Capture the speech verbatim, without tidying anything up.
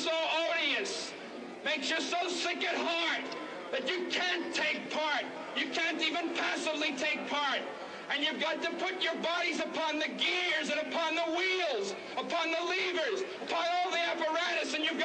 so odious, makes you so sick at heart that you can't take part. You can't even passively take part. And you've got to put your bodies upon the gears and upon the wheels, upon the levers, upon all the apparatus, and you've got